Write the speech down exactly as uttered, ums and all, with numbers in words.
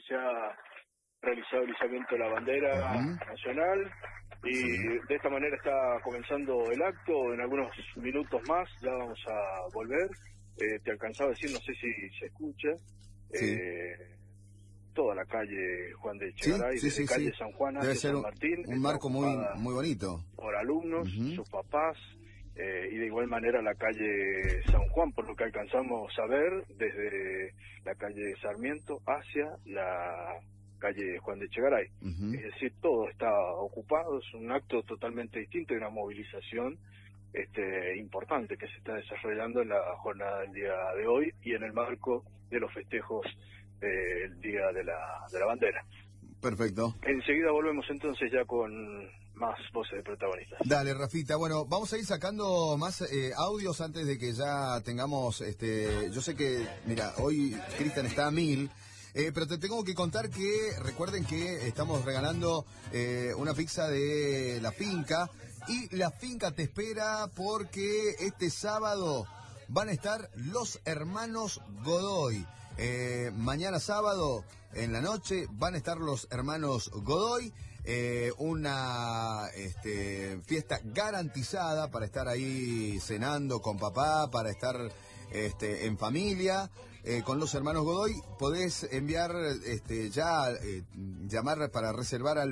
se ha realizado el izamiento de la bandera uh-huh. nacional y sí. de esta manera está comenzando el acto. En algunos minutos más ya vamos a volver. Eh, te alcanzaba a decir, no sé si se escucha, sí. eh, toda la calle Juan de Echegaray, sí, sí, desde sí, calle sí. San Juan Debe hacia ser San Martín. Un marco muy muy bonito. Por alumnos, uh-huh. sus papás, eh, y de igual manera la calle San Juan, por lo que alcanzamos a ver, desde la calle Sarmiento hacia la calle Juan de Echegaray. Uh-huh. Es decir, todo está ocupado, es un acto totalmente distinto y una movilización este importante que se está desarrollando en la jornada del día de hoy y en el marco de los festejos del Día de la, de la Bandera. Perfecto. Enseguida volvemos entonces ya con más voces de protagonistas. Dale, Rafita. Bueno, vamos a ir sacando más eh, audios antes de que ya tengamos, este, yo sé que, mira, hoy Cristian está a mil, eh, pero te tengo que contar que, recuerden que estamos regalando eh, una pizza de La Finca, y La Finca te espera porque este sábado van a estar los hermanos Godoy. Eh, mañana sábado en la noche van a estar los hermanos Godoy, eh, una este, fiesta garantizada para estar ahí cenando con papá, para estar este, en familia, eh, con los hermanos Godoy. Podés enviar, este, ya, eh, llamar para reservar al